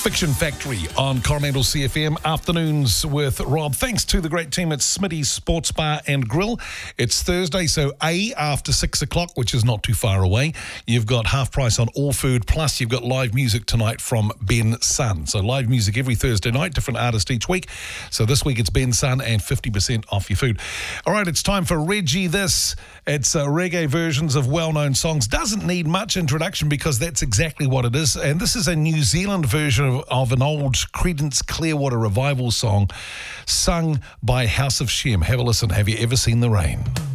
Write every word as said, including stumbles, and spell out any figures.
Fiction Factory on Coromandel C F M. Afternoons with Rob. Thanks to the great team at Smitty's Sports Bar and Grill. It's Thursday, so A, after six o'clock, which is not too far away, you've got half price on all food, plus you've got live music tonight from Ben Sun. So live music every Thursday night, different artist each week. So this week it's Ben Sun and fifty percent off your food. All right, it's time for Reggie This. It's uh, reggae versions of well-known songs. Doesn't need much introduction because that's exactly what it is. And this is a New Zealand version of, of an old Creedence Clearwater Revival song sung by House of Shem. Have a listen. Have you ever seen the rain?